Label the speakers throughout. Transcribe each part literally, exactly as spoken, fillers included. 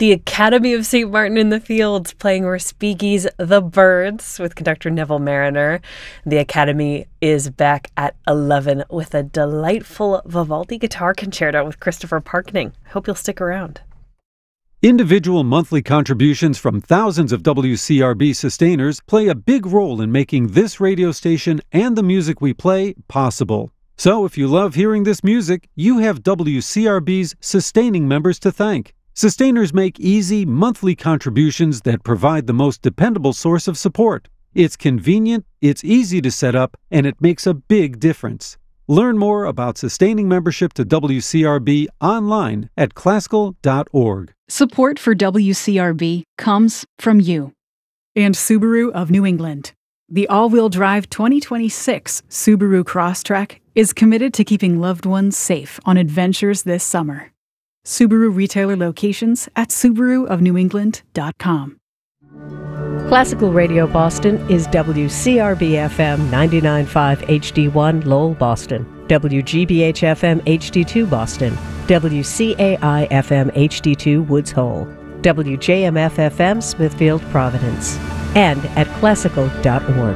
Speaker 1: The Academy of Saint Martin in the Fields playing Respighi's The Birds with conductor Neville Mariner. The Academy is back at eleven with a delightful Vivaldi guitar concerto with Christopher Parkening. Hope you'll stick around.
Speaker 2: Individual monthly contributions from thousands of W C R B sustainers play a big role in making this radio station and the music we play possible. So if you love hearing this music, you have W C R B's sustaining members to thank. Sustainers make easy, monthly contributions that provide the most dependable source of support. It's convenient, it's easy to set up, and it makes a big difference. Learn more about sustaining membership to W C R B online at classical dot org.
Speaker 3: Support for W C R B comes from you. And Subaru of New England. The all-wheel drive twenty twenty-six Subaru Crosstrek is committed to keeping loved ones safe on adventures this summer. Subaru retailer locations at subaru of new england dot com.
Speaker 4: Classical Radio Boston is W C R B F M ninety-nine point five H D one Lowell, Boston, W G B H F M H D two Boston, W C A I F M H D two Woods Hole, W J M F F M Smithfield, Providence, and at classical dot org.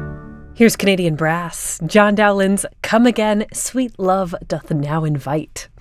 Speaker 1: Here's Canadian Brass, John Dowland's Come Again, Sweet Love Doth Now Invite.